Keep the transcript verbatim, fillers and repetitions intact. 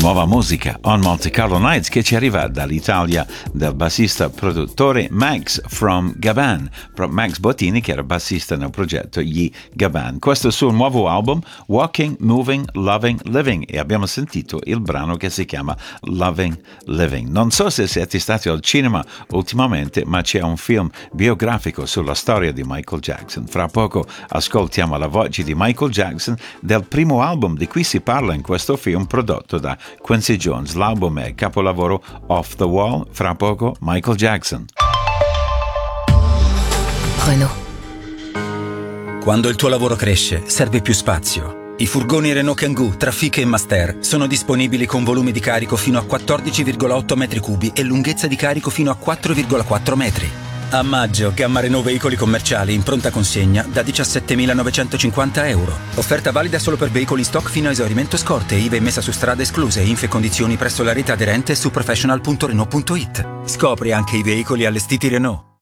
Nuova musica on Monte Carlo Nights che ci arriva dall'Italia del bassista produttore Max from Gaban, Max Bottini, che era bassista nel progetto Gli Gaban. Questo è il suo nuovo album Walking, Moving, Loving, Living, e abbiamo sentito il brano che si chiama Loving Living. Non so se siete stati al cinema ultimamente, ma c'è un film biografico sulla storia di Michael Jackson. Fra poco ascoltiamo la voce di Michael Jackson del primo album di cui si parla in questo film, prodotto da Quincy Jones. L'album è capolavoro Off the Wall. Fra poco Michael Jackson. Renault. Quando il tuo lavoro cresce, serve più spazio. I furgoni Renault Kangoo, Trafic e Master sono disponibili con volume di carico fino a quattordici virgola otto metri cubi e lunghezza di carico fino a quattro virgola quattro metri. A maggio, gamma Renault veicoli commerciali in pronta consegna da diciassettemilanovecentocinquanta euro. Offerta valida solo per veicoli in stock fino a esaurimento scorte, I V A messa su strada escluse, info e condizioni presso la rete aderente su professional punto renault punto it. Scopri anche i veicoli allestiti Renault.